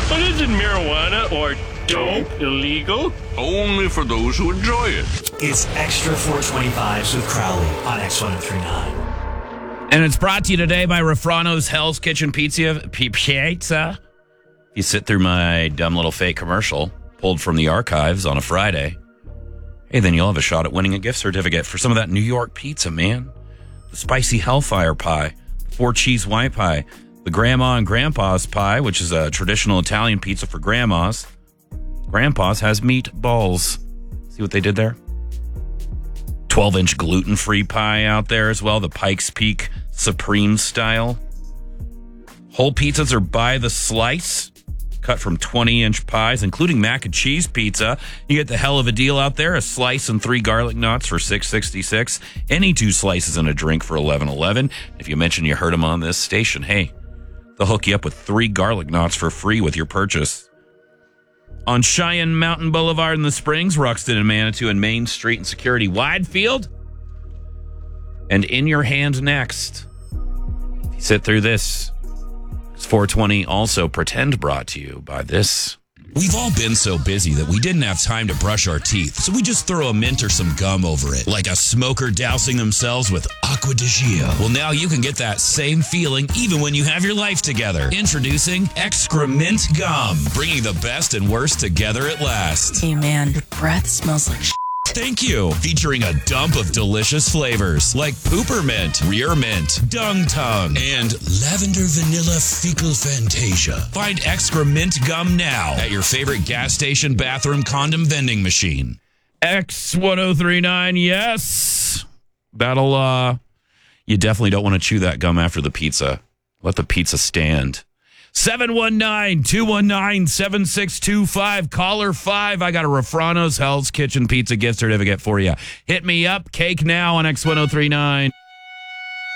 But isn't marijuana or dope illegal? Only for those who enjoy it. It's Extra 425s with Crowley on X1039. And it's brought to you today by Rafrano's Hell's Kitchen Pizza. If you sit through my dumb little fake commercial pulled from the archives on a Friday, hey, then you'll have a shot at winning a gift certificate for some of that New York pizza, man. The spicy Hellfire pie, 4-cheese white pie, the Grandma and Grandpa's pie, which is a traditional Italian pizza for grandmas. Grandpa's has meatballs. See what they did there? 12-inch gluten-free pie out there as well, the Pikes Peak Supreme style. Whole pizzas are by the slice, cut from 20-inch pies, including mac and cheese pizza. You get the hell of a deal out there, a slice and 3 garlic knots for $6.66. Any 2 slices and a drink for $11.11. If you mention you heard them on this station, hey, they'll hook you up with 3 garlic knots for free with your purchase. On Cheyenne Mountain Boulevard in the Springs, Ruxton and Manitou and Main Street and Security Widefield. And in your hand next. If you sit through this, it's 420 also Pretend brought to you by this. We've all been so busy that we didn't have time to brush our teeth, so we just throw a mint or some gum over it, like a smoker dousing themselves with Aqua di Gio. Well, now you can get that same feeling even when you have your life together. Introducing Excrement Gum, bringing the best and worst together at last. Hey, man, your breath smells like Thank you. Featuring a dump of delicious flavors like pooper mint, rear mint, dung tongue, and lavender vanilla fecal fantasia. Find Excrement Gum now at your favorite gas station bathroom condom vending machine. X1039, yes. That'll, you definitely don't want to chew that gum after the pizza. Let the pizza stand. 719-219-7625. Caller 5. I got a Rafrano's Hell's Kitchen Pizza gift certificate for you. Hit me up. Cake now on X1039.